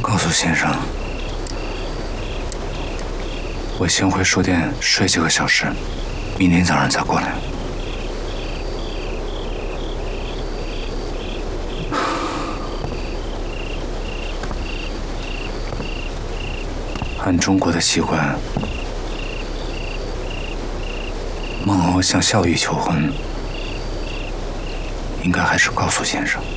告诉先生，我先回书店睡几个小时，明天早上再过来。按中国的习惯，孟欧向孝义求婚，应该还是告诉先生。